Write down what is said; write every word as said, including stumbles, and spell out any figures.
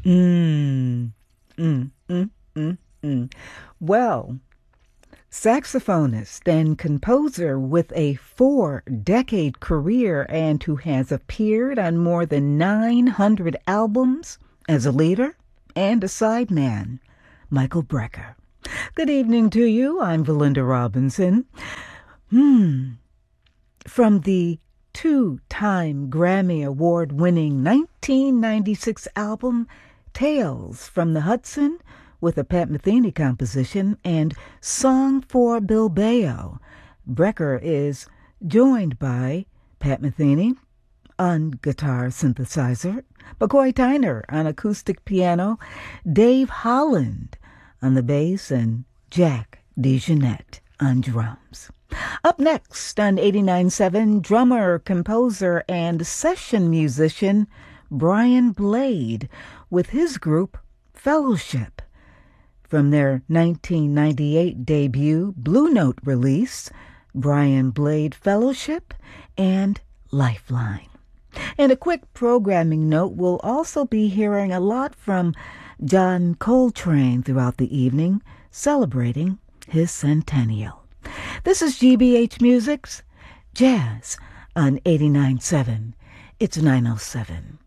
Mm, mm, mm, mm, mm. Well, saxophonist and composer with a four decade career and who has appeared on more than nine hundred albums as a leader and a sideman, Michael Brecker. Good evening to you. I'm Valinda Robinson. Hmm. From the two-time Grammy Award-winning nineteen ninety-six album Tales from the Hudson with a Pat Metheny composition and Song for Bilbao, Brecker is joined by Pat Metheny on guitar synthesizer, McCoy Tyner on acoustic piano, Dave Holland on the bass, and Jack DeJohnette on drums. Up next on eighty-nine point seven, drummer, composer, and session musician Brian Blade with his group Fellowship. From their nineteen ninety-eight debut Blue Note release, Brian Blade Fellowship and Lifeline. And a quick programming note, we'll also be hearing a lot from John Coltrane throughout the evening, celebrating his centennial. This is G B H Music's Jazz on eighty-nine point seven. It's nine oh seven.